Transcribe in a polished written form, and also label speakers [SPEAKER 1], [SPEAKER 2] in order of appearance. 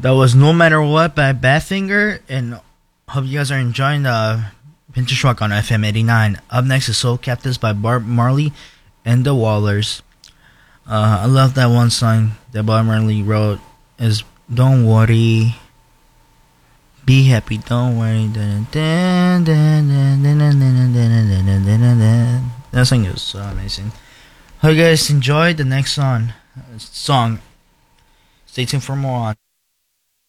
[SPEAKER 1] That was No Matter What by Badfinger, and hope you guys are enjoying the Vintage Rock on FM 89. Up next is Soul Captives by Bob Marley and the Wallers. I love that one song that Bob Marley wrote is Don't Worry, Be Happy, Don't Worry. That song is so amazing. Hope you guys enjoyed the next song. Stay tuned for more on